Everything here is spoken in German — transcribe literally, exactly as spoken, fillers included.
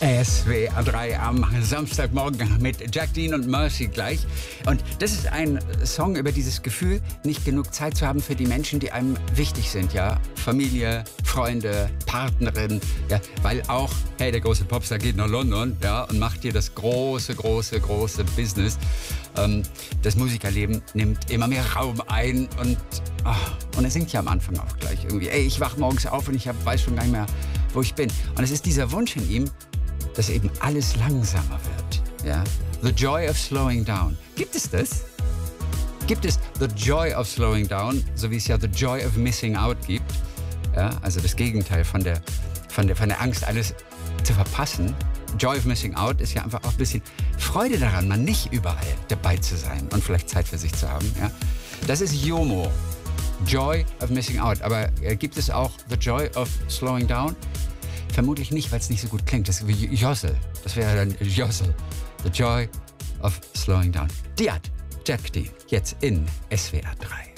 S W R drei am Samstagmorgen mit Jack Dean und Mercy gleich. Und das ist ein Song über dieses Gefühl, nicht genug Zeit zu haben für die Menschen, die einem wichtig sind, ja. Familie, Freunde, Partnerin, ja. Weil auch, hey, der große Popstar geht nach London, ja, und macht hier das große, große, große Business. Ähm, das Musikerleben nimmt immer mehr Raum ein und, oh, und er singt ja am Anfang auch gleich irgendwie, ey, ich wach morgens auf und ich hab, weiß schon gar nicht mehr, wo ich bin. Und es ist dieser Wunsch in ihm, dass eben alles langsamer wird. Ja? The joy of slowing down. Gibt es das? Gibt es the joy of slowing down, so wie es ja the joy of missing out gibt? Ja? Also das Gegenteil von der, von, der, von der Angst, alles zu verpassen. Joy of missing out ist ja einfach auch ein bisschen Freude daran, mal nicht überall dabei zu sein und vielleicht Zeit für sich zu haben. Ja? Das ist JOMO. Joy of missing out. Aber äh, gibt es auch the joy of slowing down? Vermutlich nicht, weil es nicht so gut klingt. Das ist wie Jossel. Das wäre dann Jossel. The joy of slowing down. Die hat Jack Dean jetzt in S W R drei.